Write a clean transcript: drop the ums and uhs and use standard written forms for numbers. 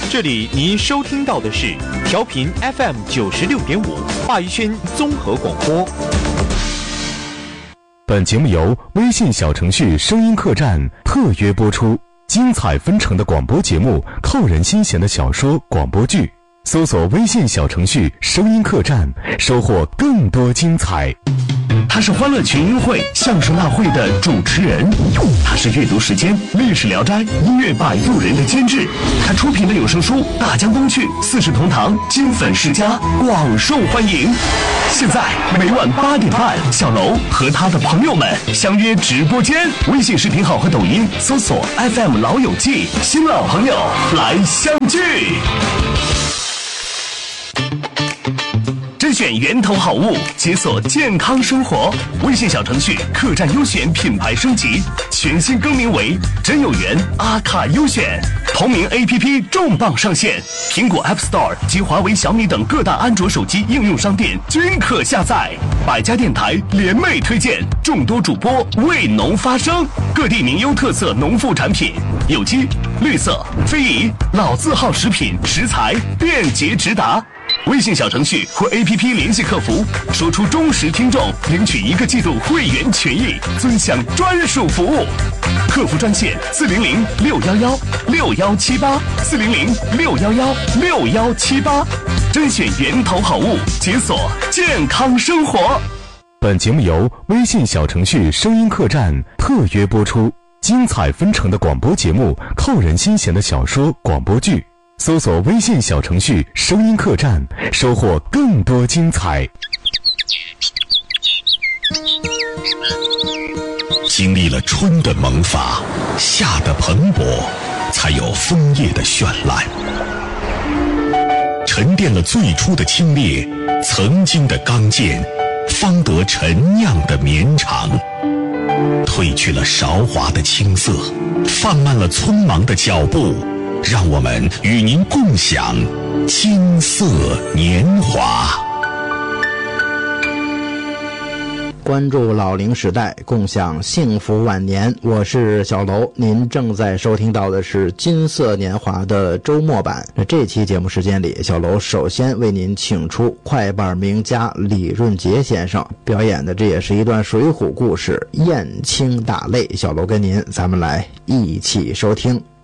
这里您收听到的是调频 FM 96.5华语轩综合广播。 本节目由微信小程序声音客栈特约播出，精彩纷呈的广播节目，扣人心弦的小说广播剧，搜索微信小程序声音客栈，收获更多精彩。 他是欢乐群英会相声大会的主持人，他是阅读时间历史聊斋音乐摆渡人的监制，他出品的有声书《大江东去》四世同堂金粉世家广受欢迎。现在每晚8点半，小楼和他的朋友们相约直播间，微信视频号和抖音搜索 FM 老友记，新老朋友来相聚。甄选源头好物，解锁健康生活。微信小程序客栈优选品牌升级，全新更名为真有缘阿卡优选。同名 APP 重磅上线，苹果 App Store 及华为、小米等各大安卓手机应用商店均可下载。百家电台联袂推荐，众多主播为农发声，各地名优特色农副产品，有机、绿色、非遗、老字号食品食材便捷直达。微信小程序或 APP 联系客服，说出忠实听众，领取1个季度会员权益，尊享专属服务。客服专线400-611-6178，400-611-6178，甄选源头好物，解锁健康生活。 本节目由微信小程序声音客栈特约播出，精彩纷呈的广播节目，扣人心弦的小说广播剧，搜索微信小程序声音客栈，收获更多精彩。 经历了春的萌发，夏的蓬勃，才有枫叶的绚烂。沉淀了最初的清冽，曾经的刚健，方得陈酿的绵长。褪去了韶华的青涩，放慢了匆忙的脚步，让我们与您共享金色年华。 关注老龄时代，共享幸福晚年。我是小楼，您正在收听到的是金色年华的周末版。这期节目时间里，小楼首先为您请出快板名家李润杰先生表演的，这也是一段水浒故事《燕青打擂》。小楼跟您咱们来一起收听。